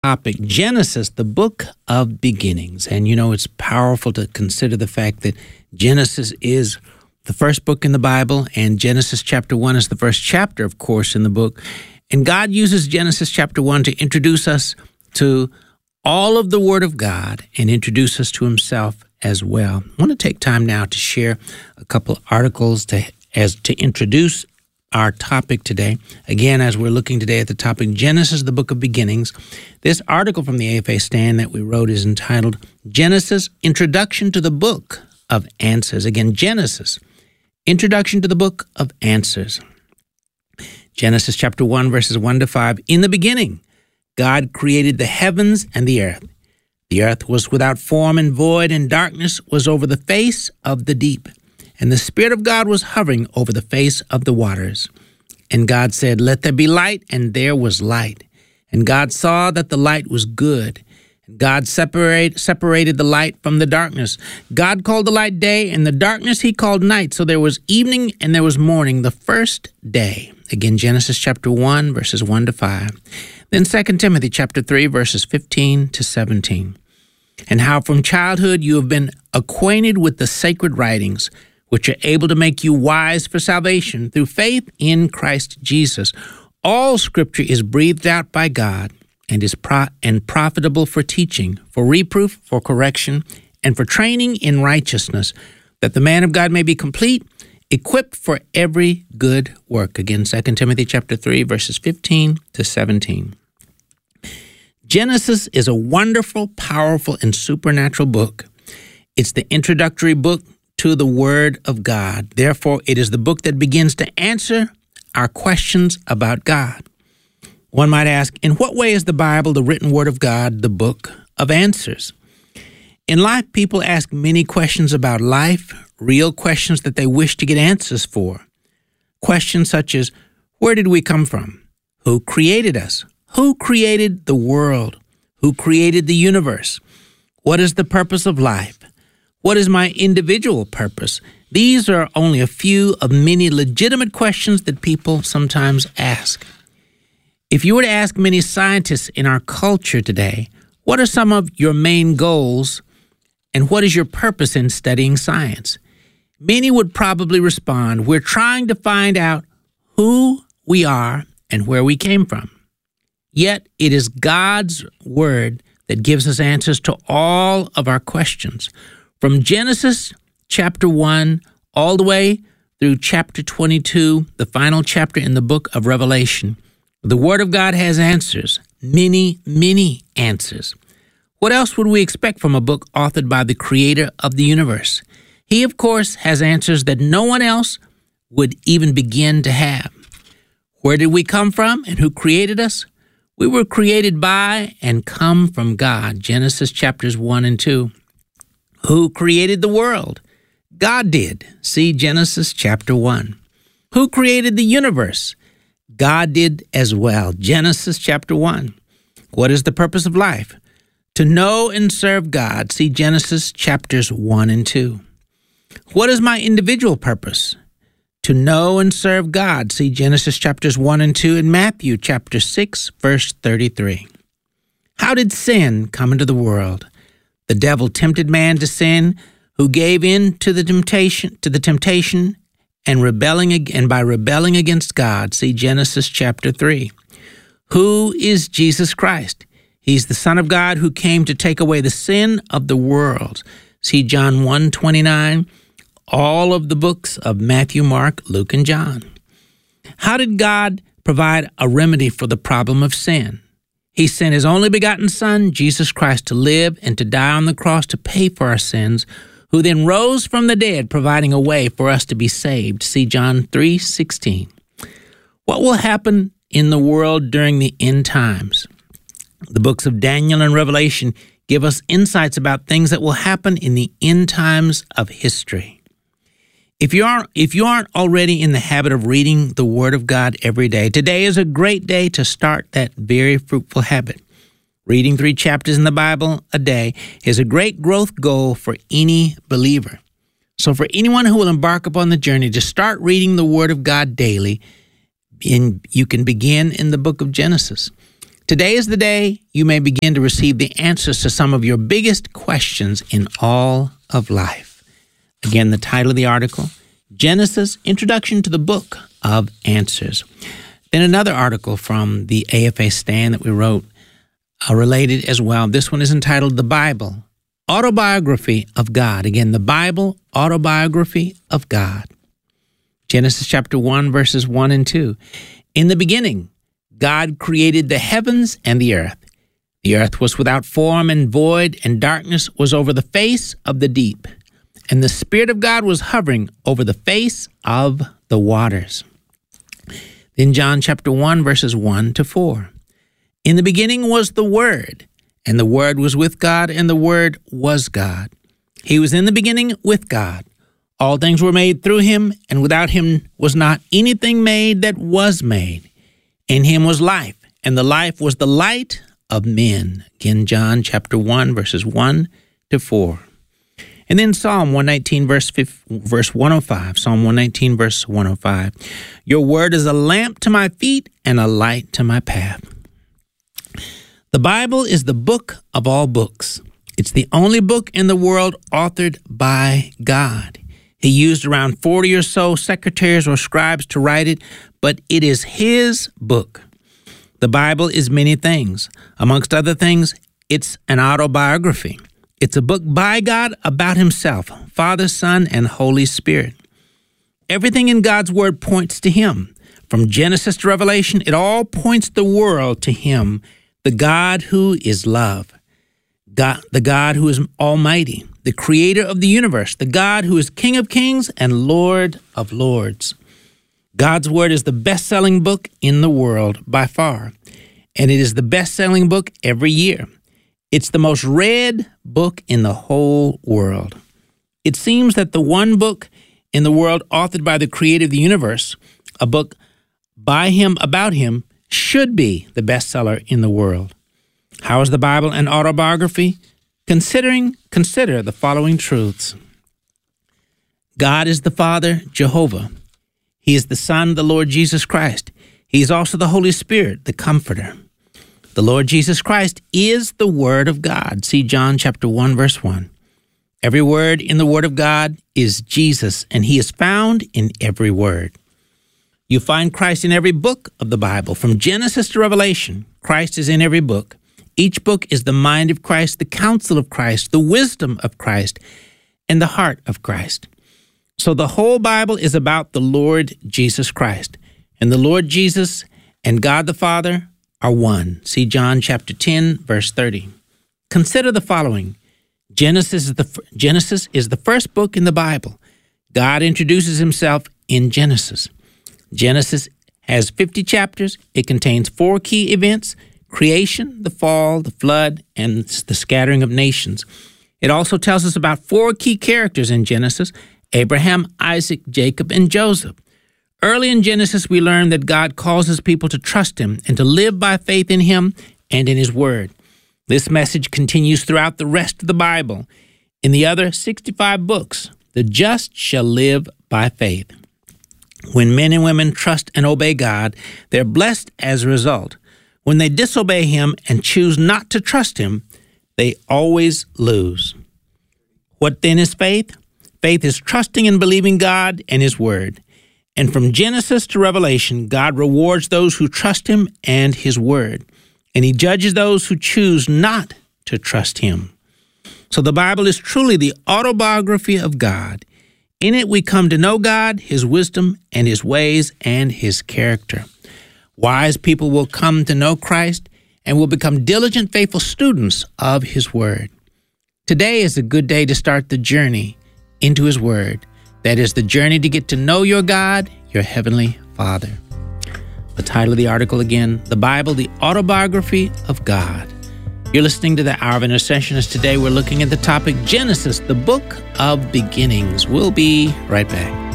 Topic, Genesis, the book of beginnings. And it's powerful to consider the fact that Genesis is the first book in the Bible, and Genesis chapter 1 is the first chapter, of course, in the book. And God uses Genesis chapter 1 to introduce us to all of the Word of God and introduce us to Himself as well. I want to take time now to share a couple of articles to introduce our topic today. Again, as we're looking today at the topic, Genesis, the book of beginnings, this article from the AFA Stand that we wrote is entitled, Genesis, Introduction to the Book of Answers. Again, Genesis, Introduction to the Book of Answers. Genesis chapter 1, verses 1 to 5. In the beginning, God created the heavens and the earth. The earth was without form and void, and darkness was over the face of the deep. And the Spirit of God was hovering over the face of the waters. And God said, "Let there be light," and there was light. And God saw that the light was good. And God separated the light from the darkness. God called the light day, and the darkness He called night. So there was evening and there was morning, the first day. Again, Genesis chapter 1, verses 1 to 5. Then 2 Timothy chapter 3, verses 15 to 17. And how from childhood you have been acquainted with the sacred writings, which are able to make you wise for salvation through faith in Christ Jesus. All Scripture is breathed out by God and is profitable for teaching, for reproof, for correction, and for training in righteousness, that the man of God may be complete, equipped for every good work. Again, 2 Timothy chapter 3, verses 15 to 17. Genesis is a wonderful, powerful, and supernatural book. It's the introductory book to the Word of God. Therefore, it is the book that begins to answer our questions about God. One might ask, in what way is the Bible, the written Word of God, the book of answers? In life, people ask many questions about life, real questions that they wish to get answers for. Questions such as, where did we come from? Who created us? Who created the world? Who created the universe? What is the purpose of life? What is my individual purpose? These are only a few of many legitimate questions that people sometimes ask. If you were to ask many scientists in our culture today, what are some of your main goals and what is your purpose in studying science? Many would probably respond, we're trying to find out who we are and where we came from. Yet it is God's Word that gives us answers to all of our questions. From Genesis chapter 1 all the way through chapter 22, the final chapter in the book of Revelation, the Word of God has answers, many, many answers. What else would we expect from a book authored by the Creator of the universe? He, of course, has answers that no one else would even begin to have. Where did we come from and who created us? We were created by and come from God, Genesis chapters 1 and 2. Who created the world? God did. See Genesis chapter 1. Who created the universe? God did as well. Genesis chapter 1. What is the purpose of life? To know and serve God. See Genesis chapters 1 and 2. What is my individual purpose? To know and serve God. See Genesis chapters 1 and 2 and Matthew chapter 6, verse 33. How did sin come into the world? The devil tempted man to sin, who gave in to the temptation, and by rebelling against God. See Genesis chapter 3. Who is Jesus Christ? He's the Son of God who came to take away the sin of the world. See John 1:29. All of the books of Matthew, Mark, Luke, and John. How did God provide a remedy for the problem of sin? He sent His only begotten Son, Jesus Christ, to live and to die on the cross to pay for our sins, who then rose from the dead, providing a way for us to be saved. See John 3:16. What will happen in the world during the end times? The books of Daniel and Revelation give us insights about things that will happen in the end times of history. If you aren't already in the habit of reading the Word of God every day, today is a great day to start that very fruitful habit. Reading 3 chapters in the Bible a day is a great growth goal for any believer. So for anyone who will embark upon the journey to start reading the Word of God daily, you can begin in the book of Genesis. Today is the day you may begin to receive the answers to some of your biggest questions in all of life. Again, the title of the article, Genesis, Introduction to the Book of Answers. Then another article from the AFA Stand that we wrote, related as well. This one is entitled The Bible, Autobiography of God. Again, the Bible, Autobiography of God. Genesis chapter 1, verses 1 and 2. In the beginning, God created the heavens and the earth. The earth was without form and void, and darkness was over the face of the deep. And the Spirit of God was hovering over the face of the waters. Then John chapter 1, verses 1 to 4. In the beginning was the Word, and the Word was with God, and the Word was God. He was in the beginning with God. All things were made through him, and without him was not anything made that was made. In him was life, and the life was the light of men. Again, John chapter 1, verses 1 to 4. And then Psalm 119, verse 105. Psalm 119, verse 105. Your word is a lamp to my feet and a light to my path. The Bible is the book of all books. It's the only book in the world authored by God. He used around 40 or so secretaries or scribes to write it, but it is his book. The Bible is many things. Amongst other things, it's an autobiography. It's a book by God about himself, Father, Son, and Holy Spirit. Everything in God's word points to him. From Genesis to Revelation, it all points the world to him, the God who is love, God, the God who is almighty, the creator of the universe, the God who is King of kings and Lord of lords. God's word is the best-selling book in the world by far, and it is the best-selling book every year. It's the most read book in the whole world. It seems that the one book in the world authored by the creator of the universe, a book by him, about him, should be the bestseller in the world. How is the Bible an autobiography? Consider the following truths. God is the Father, Jehovah. He is the Son, the Lord Jesus Christ. He is also the Holy Spirit, the Comforter. The Lord Jesus Christ is the Word of God. See John chapter 1, verse 1. Every word in the Word of God is Jesus, and he is found in every word. You find Christ in every book of the Bible. From Genesis to Revelation, Christ is in every book. Each book is the mind of Christ, the counsel of Christ, the wisdom of Christ, and the heart of Christ. So the whole Bible is about the Lord Jesus Christ. And the Lord Jesus and God the Father are one. See John chapter 10, verse 30. Consider the following. Genesis is the first book in the Bible. God introduces himself in Genesis. Genesis has 50 chapters. It contains 4 key events: creation, the fall, the flood, and the scattering of nations. It also tells us about 4 key characters in Genesis: Abraham, Isaac, Jacob, and Joseph. Early in Genesis, we learn that God calls his people to trust him and to live by faith in him and in his word. This message continues throughout the rest of the Bible. In the other 65 books, the just shall live by faith. When men and women trust and obey God, they're blessed as a result. When they disobey him and choose not to trust him, they always lose. What then is faith? Faith is trusting and believing God and his word. And from Genesis to Revelation, God rewards those who trust him and his word. And he judges those who choose not to trust him. So the Bible is truly the autobiography of God. In it, we come to know God, his wisdom, and his ways, and his character. Wise people will come to know Christ and will become diligent, faithful students of his word. Today is a good day to start the journey into his word. That is the journey to get to know your God, your heavenly Father. The title of the article again, The Bible, the Autobiography of God. You're listening to the Hour of Intercession. As today we're looking at the topic Genesis, the book of beginnings. We'll be right back.